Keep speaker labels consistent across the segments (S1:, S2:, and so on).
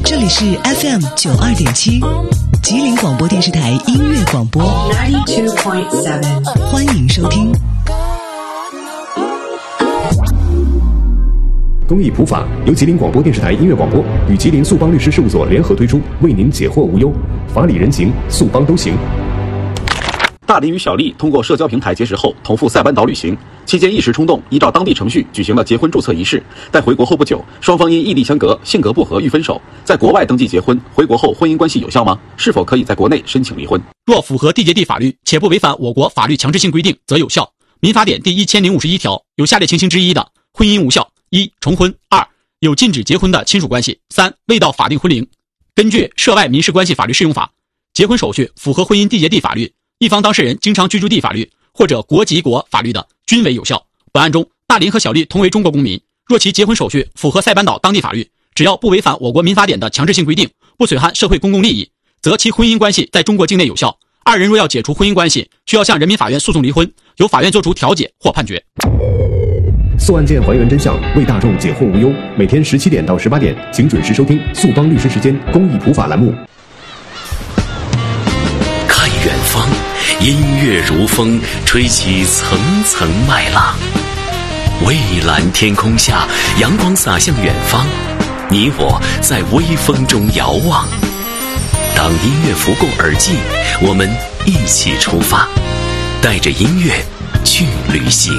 S1: 这里是 FM92.7，吉林广播电视台音乐广播
S2: 92.7，
S1: 欢迎收听。
S3: 公益普法由吉林广播电视台音乐广播与吉林速邦律师事务所联合推出，为您解惑无忧，法理人情，速邦都行。
S4: 大林与小丽通过社交平台结识后，同赴塞班岛旅行，期间一时冲动，依照当地程序举行了结婚注册仪式。但回国后不久，双方因异地相隔、性格不合欲分手。在国外登记结婚，回国后婚姻关系有效吗？是否可以在国内申请离婚？
S5: 若符合缔结地法律，且不违反我国法律强制性规定，则有效。民法典第1051条有下列情形之一的，婚姻无效：一、重婚；二、有禁止结婚的亲属关系；三、未到法定婚龄。根据《涉外民事关系法律适用法》，结婚手续符合婚姻缔结地法律，一方当事人经常居住地法律或者国籍国法律的，均为有效。本案中，大林和小丽同为中国公民，若其结婚手续符合塞班岛当地法律，只要不违反我国民法典的强制性规定，不损害社会公共利益，则其婚姻关系在中国境内有效。二人若要解除婚姻关系，需要向人民法院诉讼离婚，由法院作出调解或判决。
S3: 诉案件还原真相，为大众解惑无忧。每天17点到18点，请准时收听速邦律师时间公益普法栏目。
S6: 看远方，音乐如风，吹起层层麦浪。蔚蓝天空下，阳光洒向远方，你我在微风中遥望。当音乐拂过耳际，我们一起出发，带着音乐去旅行。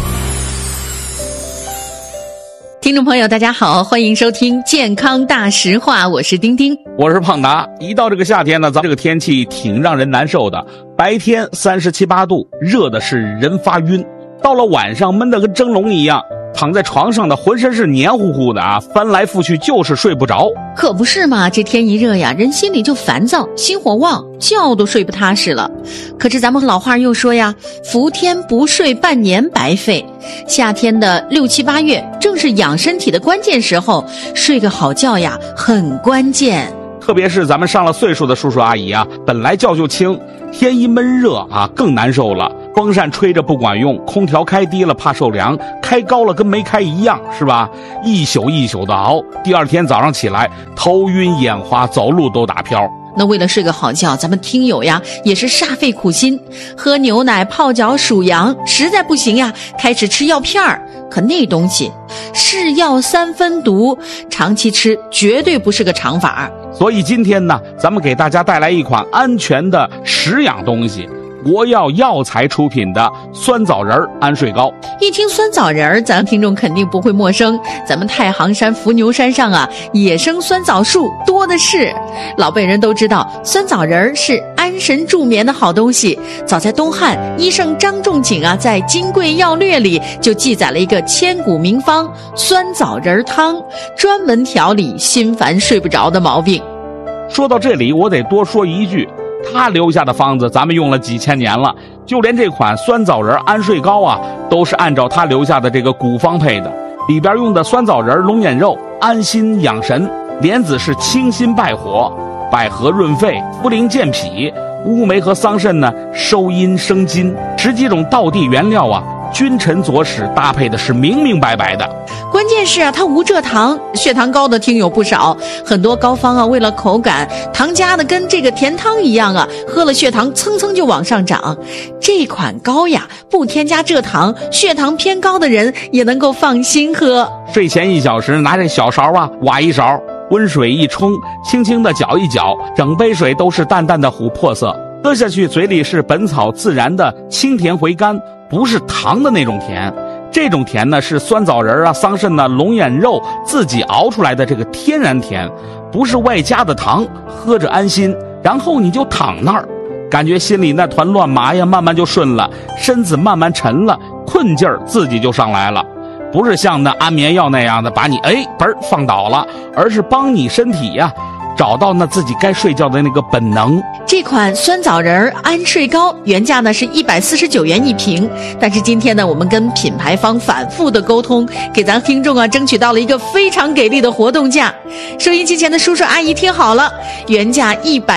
S7: 听众朋友大家好，欢迎收听健康大实话，我是丁丁，
S8: 我是胖达。一到这个夏天呢，咱这个天气挺让人难受的，白天37、8度，热的是人发晕，到了晚上闷得跟蒸笼一样，躺在床上的浑身是黏糊糊的啊，翻来覆去就是睡不着。
S7: 可不是嘛，这天一热呀，人心里就烦躁，心火旺，觉都睡不踏实了。可是咱们老话又说呀，伏天不睡半年白费。夏天的6、7、8月正是养身体的关键时候，睡个好觉呀很关键。
S8: 特别是咱们上了岁数的叔叔阿姨啊，本来觉就轻，天一闷热啊更难受了。风扇吹着不管用，空调开低了怕受凉，开高了跟没开一样，是吧？一宿一宿的熬，第二天早上起来头晕眼花，走路都打飘。
S7: 那为了睡个好觉，咱们听友呀也是煞费苦心，喝牛奶、泡脚、数羊，实在不行呀，开始吃药片儿。可那东西是药3分毒，长期吃绝对不是个长法。
S8: 所以今天呢，咱们给大家带来一款安全的食养东西，国药药材出品的酸枣仁安睡膏。
S7: 一听酸枣仁，咱听众肯定不会陌生，咱们太行山伏牛山上啊，野生酸枣树多的是。老辈人都知道，酸枣仁是安神助眠的好东西。早在东汉，医圣张仲景啊，在《金匮要略》里就记载了一个千古名方酸枣仁汤，专门调理心烦睡不着的毛病。
S8: 说到这里，我得多说一句，他留下的方子咱们用了几千年了，就连这款酸枣仁安睡膏啊，都是按照他留下的这个古方配的。里边用的酸枣仁、龙眼肉安心养神，莲子是清心败火，百合润肺，茯苓健脾，乌梅和桑葚呢收阴生津，10几种道地原料啊，君臣佐使搭配的是明明白白的。
S7: 关键是啊，它无蔗糖，血糖高的听友不少，很多膏方啊，为了口感，糖加的跟这个甜汤一样啊，喝了血糖蹭蹭就往上涨。这款膏呀，不添加蔗糖，血糖偏高的人也能够放心喝。
S8: 睡前1小时拿这小勺啊，挖一勺，温水一冲，轻轻的搅一搅，整杯水都是淡淡的琥珀色，喝下去嘴里是本草自然的清甜回甘，不是糖的那种甜。这种甜呢，是酸枣仁啊、桑葚啊、龙眼肉自己熬出来的这个天然甜，不是外加的糖，喝着安心。然后你就躺那儿，感觉心里那团乱麻呀慢慢就顺了，身子慢慢沉了，困劲儿自己就上来了。不是像那安眠药那样的把你放倒了，而是帮你身体呀找到那自己该睡觉的那个本能。
S7: 这款酸枣仁安睡膏原价呢是149元一瓶，但是今天呢，我们跟品牌方反复的沟通，给咱听众啊争取到了一个非常给力的活动价。收音机前的叔叔阿姨听好了，原价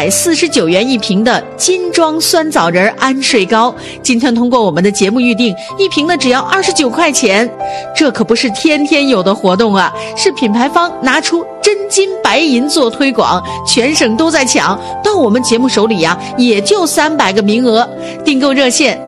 S7: 149元一瓶的金装酸枣仁安睡膏，今天通过我们的节目预定，一瓶呢只要29块钱。这可不是天天有的活动啊，是品牌方拿出真金白银做推广，全省都在抢，到我们节目手里呀，也就300个名额。订购热线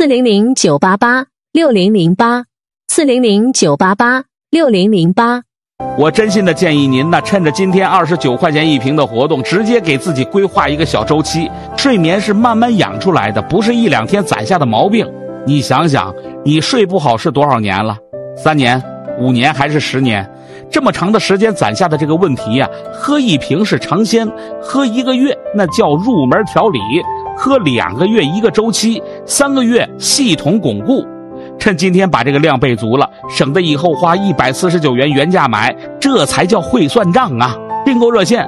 S9: 400-988-6008，400-988-6008。
S8: 我真心的建议您呢，趁着今天29块钱1瓶的活动，直接给自己规划一个小周期。睡眠是慢慢养出来的，不是1-2天攒下的毛病。你想想，你睡不好是多少年了？3年、5年还是10年？这么长的时间攒下的这个问题呀，喝1瓶是尝鲜，喝1个月那叫入门调理，喝2个月1个周期，3个月系统巩固。趁今天把这个量备足了，省得以后花149元原价买，这才叫会算账啊！订购热线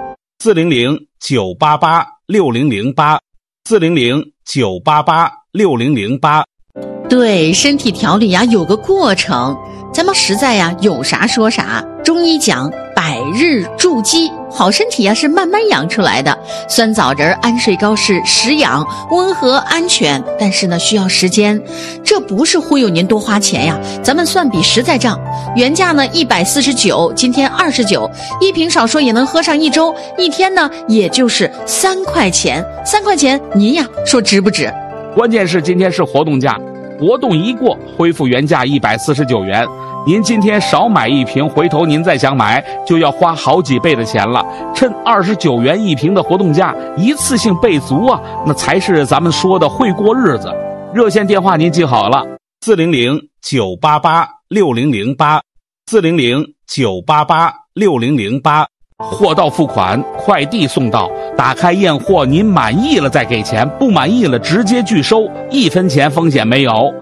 S6: 400-988-6008，400-988-6008。
S7: 对，身体调理呀有个过程，咱们实在呀有啥说啥。中医讲百日筑基，好身体呀是慢慢养出来的。酸枣仁、安睡膏是实养、温和、安全，但是呢需要时间。这不是忽悠您多花钱呀，咱们算笔实在账。原价呢149，今天29，1瓶少说也能喝上1周，1天呢也就是3块钱。3块钱您呀说值不值？
S8: 关键是今天是活动价，活动一过恢复原价149元。您今天少买1瓶，回头您再想买就要花好几倍的钱了。趁29元1瓶的活动价，一次性备足啊，那才是咱们说的会过日子。热线电话您记好了
S6: ，400-988-6008，400-988-6008。
S8: 货到付款，快递送到，打开验货，您满意了再给钱，不满意了直接拒收，1分钱风险没有。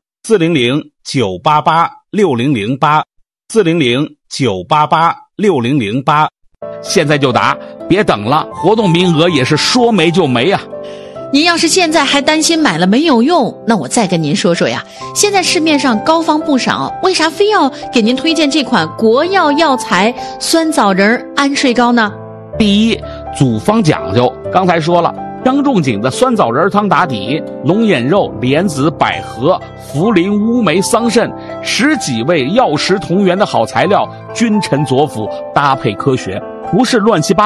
S6: 400-988-6008，400-988-6008。
S8: 现在就打，别等了，活动名额也是说没就没啊。
S7: 您要是现在还担心买了没有用，那我再跟您说说呀。现在市面上膏方不少，为啥非要给您推荐这款国药药材酸枣仁安睡膏呢？
S8: 第一，组方讲究，刚才说了，张仲景的酸枣仁汤打底，龙眼肉、莲子、百合、茯苓、乌梅、桑葚10几味药食同源的好材料，君臣佐辅，搭配科学，不是乱七八